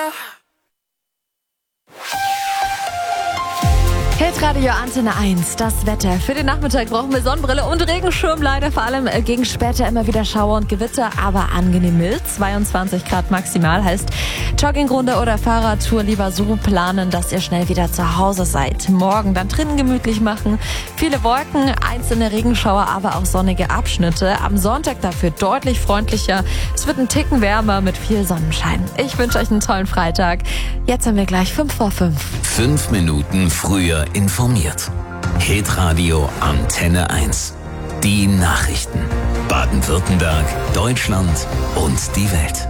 Hitradio Antenne 1, das Wetter. Für den Nachmittag brauchen wir Sonnenbrille und Regenschirm. Leider vor allem gegen später immer wieder Schauer und Gewitter, aber angenehm mild. 22 Grad maximal, heißt Joggingrunde oder Fahrradtour lieber so planen, dass ihr schnell wieder zu Hause seid. Morgen dann drinnen gemütlich machen. Viele Wolken, einzelne Regenschauer, aber auch sonnige Abschnitte. Am Sonntag dafür deutlich freundlicher. Es wird ein Ticken wärmer mit viel Sonnenschein. Ich wünsche euch einen tollen Freitag. Jetzt haben wir gleich 5:05. 5 Minuten früher informiert. Hitradio Antenne 1. Die Nachrichten. Baden-Württemberg, Deutschland und die Welt.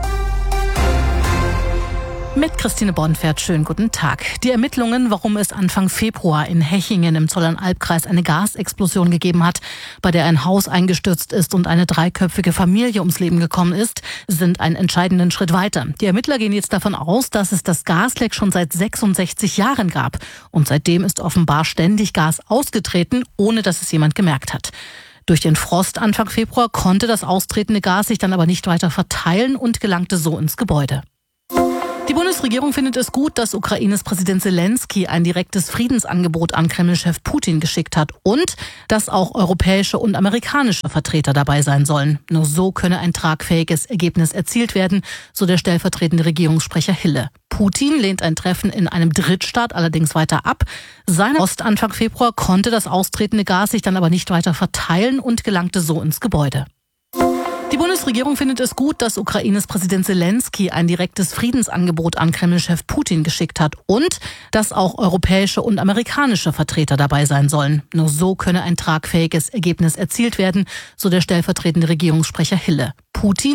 Mit Christine Bonfert, schönen guten Tag. Die Ermittlungen, warum es Anfang Februar in Hechingen im Zollernalbkreis eine Gasexplosion gegeben hat, bei der ein Haus eingestürzt ist und eine 3-köpfige Familie ums Leben gekommen ist, sind einen entscheidenden Schritt weiter. Die Ermittler gehen jetzt davon aus, dass es das Gasleck schon seit 66 Jahren gab. Und seitdem ist offenbar ständig Gas ausgetreten, ohne dass es jemand gemerkt hat. Durch den Frost Anfang Februar konnte das austretende Gas sich dann aber nicht weiter verteilen und gelangte so ins Gebäude. Die Bundesregierung findet es gut, dass Ukraines Präsident Zelensky ein direktes Friedensangebot an Kreml-Chef Putin geschickt hat und dass auch europäische und amerikanische Vertreter dabei sein sollen. Nur so könne ein tragfähiges Ergebnis erzielt werden, so der stellvertretende Regierungssprecher Hille. Putin lehnt ein Treffen in einem Drittstaat allerdings weiter ab. Sein Ost Anfang Februar konnte das austretende Gas sich dann aber nicht weiter verteilen und gelangte so ins Gebäude. Die Bundesregierung findet es gut, dass Ukraines Präsident Zelensky ein direktes Friedensangebot an Kreml-Chef Putin geschickt hat und dass auch europäische und amerikanische Vertreter dabei sein sollen. Nur so könne ein tragfähiges Ergebnis erzielt werden, so der stellvertretende Regierungssprecher Hille. Putin